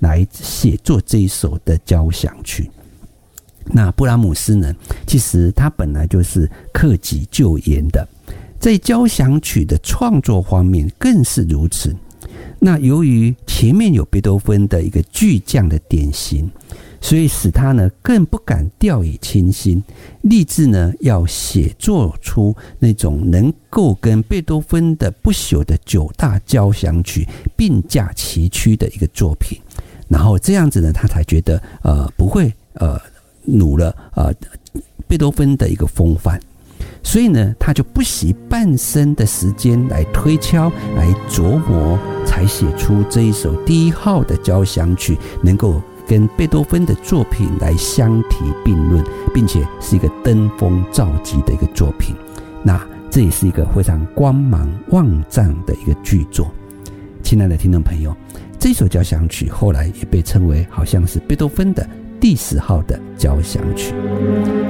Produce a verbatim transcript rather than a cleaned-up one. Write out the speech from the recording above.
来写作这一首的交响曲。那布拉姆斯呢，其实他本来就是克己救严的，在交响曲的创作方面更是如此。那由于前面有贝多芬的一个巨匠的典型，所以使他呢更不敢掉以轻心，立志呢要写作出那种能够跟贝多芬的不朽的九大交响曲并驾齐驱的一个作品。然后这样子呢，他才觉得呃不会呃辱了呃贝多芬的一个风范。所以呢，他就不惜半生的时间来推敲、来琢磨，才写出这一首第一号的交响曲，能够跟贝多芬的作品来相提并论，并且是一个登峰造极的一个作品。那这也是一个非常光芒万丈的一个巨作。亲爱的听众朋友，这首交响曲后来也被称为好像是贝多芬的第十号的交响曲。